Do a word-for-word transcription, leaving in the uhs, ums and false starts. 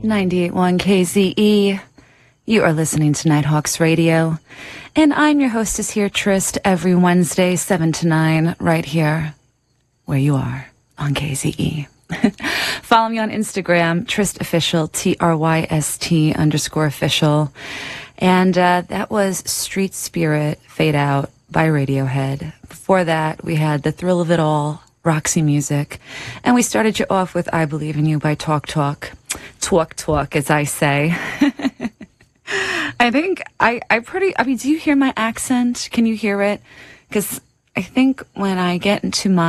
ninety-eight point one K Z E. You are listening to Nighthawks Radio, and I'm your hostess here, Trist, every Wednesday, seven to nine, right here, where you are, on K Z E. Follow me on Instagram, Trist Official, T R Y S T underscore official. And uh, that was Street Spirit, Fade Out by Radiohead. Before that, we had The Thrill of It All, Roxy Music. And we started you off with I Believe in You by Talk Talk. Talk Talk, as I say. I think I, I pretty, I mean, do you hear my accent? Can you hear it? Because I think when I get into my